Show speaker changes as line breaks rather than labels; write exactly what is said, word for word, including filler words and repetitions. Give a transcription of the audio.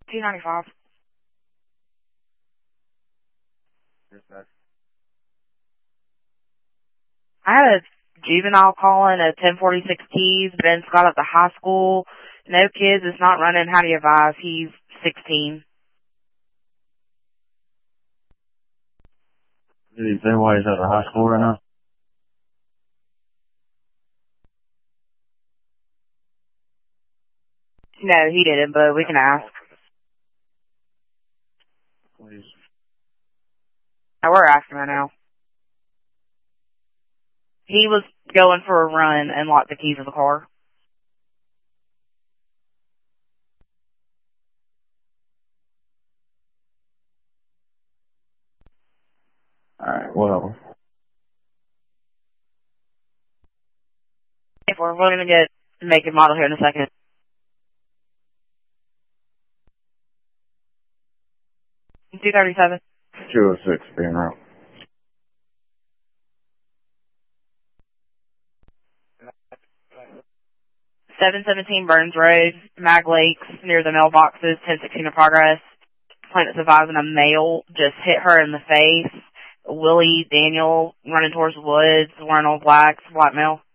two ninety-five. I had a juvenile calling at ten forty-six Keys, Ben Scott at the high school. No kids, it's not running. How do you advise? He's sixteen.
Did he say why he's at the high school right now?
No, he didn't, but we can ask.
Please.
Oh, we're asking right now. He was going for a run and locked the keys of the car.
Alright, whatever.
If we're going to get make and model here in a second. two thirty-seven.
two oh six being route.
seven seventeen Burns Road, Mag Lakes, near the mailboxes, ten sixteen in progress. Planet surviving a male just hit her in the face. Willie Daniel running towards the woods, wearing all blacks, white male.